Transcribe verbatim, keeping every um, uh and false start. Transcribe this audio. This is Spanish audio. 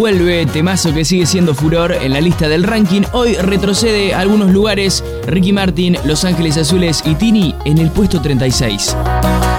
vuelve, temazo que sigue siendo furor en la lista del ranking. Hoy retrocede a algunos lugares. Ricky Martin, Los Ángeles Azules y Tini en el puesto treinta y seis.